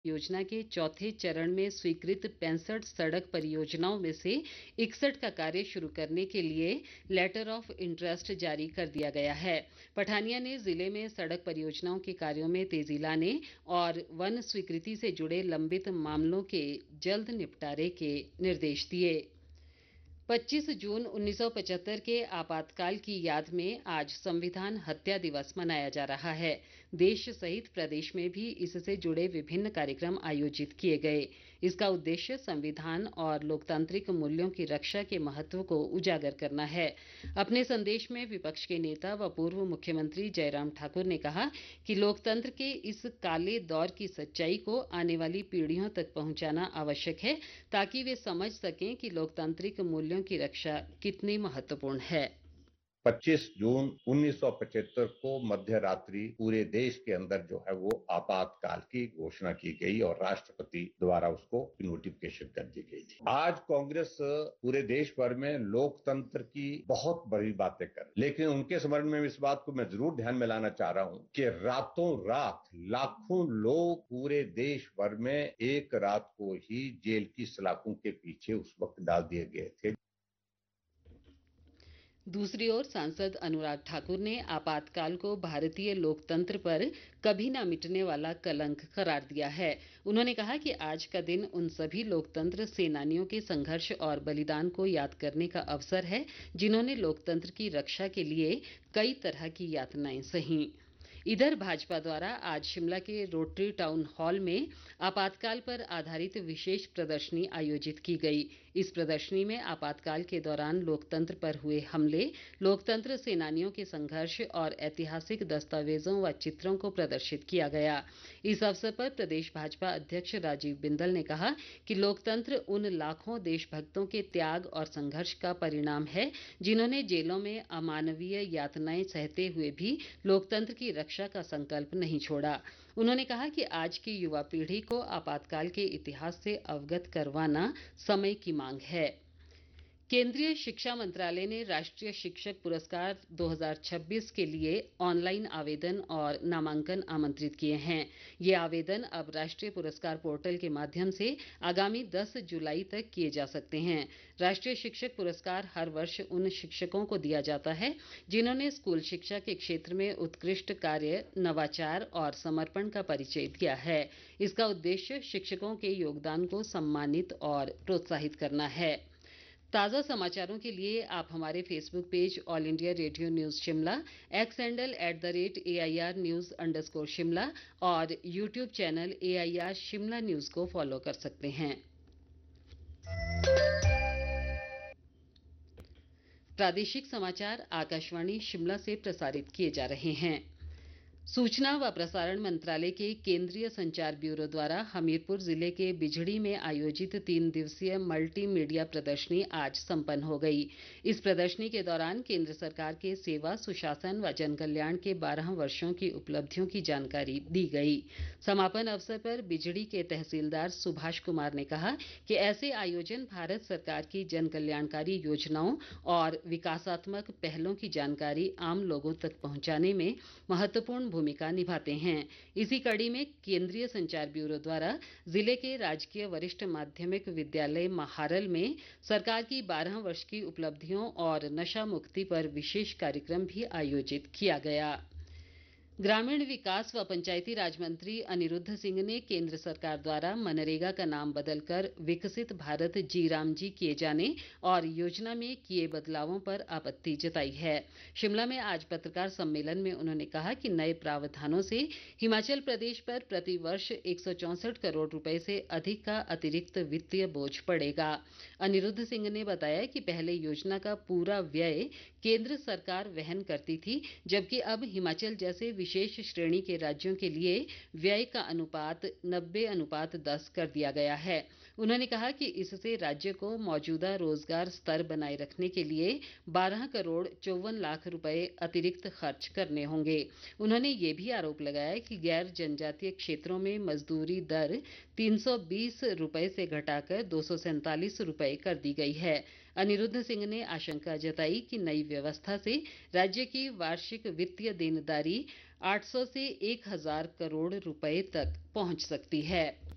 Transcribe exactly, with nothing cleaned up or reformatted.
योजना के चौथे चरण में स्वीकृत पैंसठ सड़क परियोजनाओं में से इकसठ का कार्य शुरू करने के लिए लेटर ऑफ इंटरेस्ट जारी कर दिया गया है। पठानिया ने जिले में सड़क परियोजनाओं के कार्यों में तेजी लाने और वन स्वीकृति से जुड़े लंबित मामलों के जल्द निपटारे के निर्देश दिए। पच्चीस जून उन्नीस सौ पचहत्तर के आपातकाल की याद में आज संविधान हत्या दिवस मनाया जा रहा है। देश सहित प्रदेश में भी इससे जुड़े विभिन्न कार्यक्रम आयोजित किए गए। इसका उद्देश्य संविधान और लोकतांत्रिक मूल्यों की रक्षा के महत्व को उजागर करना है। अपने संदेश में विपक्ष के नेता व पूर्व मुख्यमंत्री जयराम ठाकुर ने कहा कि लोकतंत्र के इस काले दौर की सच्चाई को आने वाली पीढ़ियों तक पहुंचाना आवश्यक है, ताकि वे समझ सकें कि लोकतांत्रिक मूल्यों की रक्षा कितनी महत्वपूर्ण है। पच्चीस जून उन्नीस सौ पचहत्तर को मध्य रात्रि पूरे देश के अंदर जो है वो आपातकाल की घोषणा की गई और राष्ट्रपति द्वारा उसको नोटिफिकेशन कर दी गई थी। आज कांग्रेस पूरे देश भर में लोकतंत्र की बहुत बड़ी बातें कर, लेकिन उनके स्मरण में इस बात को मैं जरूर ध्यान में लाना चाह रहा हूं कि रातों रात लाखों लोग पूरे देश भर में एक रात को ही जेल की सलाखों के पीछे उस वक्त डाल दिए गए थे। दूसरी ओर सांसद अनुराग ठाकुर ने आपातकाल को भारतीय लोकतंत्र पर कभी न मिटने वाला कलंक करार दिया है। उन्होंने कहा कि आज का दिन उन सभी लोकतंत्र सेनानियों के संघर्ष और बलिदान को याद करने का अवसर है, जिन्होंने लोकतंत्र की रक्षा के लिए कई तरह की यातनाएं सहीं। इधर भाजपा द्वारा आज शिमला के रोटरी टाउन हॉल में आपातकाल पर आधारित विशेष प्रदर्शनी आयोजित की गई। इस प्रदर्शनी में आपातकाल के दौरान लोकतंत्र पर हुए हमले, लोकतंत्र सेनानियों के संघर्ष और ऐतिहासिक दस्तावेजों व चित्रों को प्रदर्शित किया गया। इस अवसर पर प्रदेश भाजपा अध्यक्ष राजीव बिंदल ने कहा कि लोकतंत्र उन लाखों देशभक्तों के त्याग और संघर्ष का परिणाम है, जिन्होंने जेलों में अमानवीय यातनाएं सहते हुए भी लोकतंत्र की रक्षा का संकल्प नहीं छोड़ा। उन्होंने कहा कि आज की युवा पीढ़ी को आपातकाल के इतिहास से अवगत करवाना समय की मांग है। केंद्रीय शिक्षा मंत्रालय ने राष्ट्रीय शिक्षक पुरस्कार दो हज़ार छब्बीस के लिए ऑनलाइन आवेदन और नामांकन आमंत्रित किए हैं। ये आवेदन अब राष्ट्रीय पुरस्कार पोर्टल के माध्यम से आगामी दस जुलाई तक किए जा सकते हैं। राष्ट्रीय शिक्षक पुरस्कार हर वर्ष उन शिक्षकों को दिया जाता है जिन्होंने स्कूल शिक्षा के क्षेत्र में उत्कृष्ट कार्य, नवाचार और समर्पण का परिचय दिया है। इसका उद्देश्य शिक्षकों के योगदान को सम्मानित और प्रोत्साहित करना है। ताज़ा समाचारों के लिए आप हमारे Facebook page all India radio news Shimla, x handle at the rate A I R news underscore Shimla और YouTube channel A I R Shimla news को फॉलो कर सकते हैं। प्रादेशिक समाचार आकाशवाणी शिमला से प्रसारित किए जा रहे हैं। सूचना व प्रसारण मंत्रालय के केंद्रीय संचार ब्यूरो द्वारा हमीरपुर जिले के बिझड़ी में आयोजित तीन दिवसीय मल्टी मीडिया प्रदर्शनी आज संपन्न हो गई। इस प्रदर्शनी के दौरान केंद्र सरकार के सेवा, सुशासन व जनकल्याण के बारह वर्षों की उपलब्धियों की जानकारी दी गई। समापन अवसर पर बिझड़ी के तहसीलदार सुभाष कुमार ने कहा कि ऐसे आयोजन भारत सरकार की जनकल्याणकारी योजनाओं और विकासात्मक पहलों की जानकारी आम लोगों तक पहुंचाने में महत्वपूर्ण भूमिका निभाते हैं। इसी कड़ी में केंद्रीय संचार ब्यूरो द्वारा जिले के राजकीय वरिष्ठ माध्यमिक विद्यालय महारल में सरकार की बारह वर्ष की उपलब्धियों और नशा मुक्ति पर विशेष कार्यक्रम भी आयोजित किया गया। ग्रामीण विकास व पंचायती राज मंत्री अनिरुद्ध सिंह ने केंद्र सरकार द्वारा मनरेगा का नाम बदलकर विकसित भारत जी राम जी किए जाने और योजना में किए बदलावों पर आपत्ति जताई है। शिमला में आज पत्रकार सम्मेलन में उन्होंने कहा कि नए प्रावधानों से हिमाचल प्रदेश पर प्रतिवर्ष एक सौ चौंसठ करोड़ रुपए से अधिक का अतिरिक्त वित्तीय बोझ पड़ेगा। अनिरुद्ध सिंह ने बताया कि पहले योजना का पूरा व्यय केंद्र सरकार वहन करती थी, जबकि अब हिमाचल जैसे विशेष श्रेणी के राज्यों के लिए व्यय का अनुपात नब्बे अनुपात दस कर दिया गया है। उन्होंने कहा कि इससे राज्य को मौजूदा रोजगार स्तर बनाए रखने के लिए बारह करोड़ चौवन लाख रुपए अतिरिक्त खर्च करने होंगे। उन्होंने ये भी आरोप लगाया कि गैर जनजातीय क्षेत्रों में मजदूरी दर तीन सौ बीस रुपए से घटाकर दो सौ सैंतालीस रुपए कर दी गई है। अनिरुद्ध सिंह ने आशंका जताई कि नई व्यवस्था से राज्य की वार्षिक वित्तीय देनदारी आठ सौ से एक हज़ार करोड़ रुपए तक पहुंच सकती है।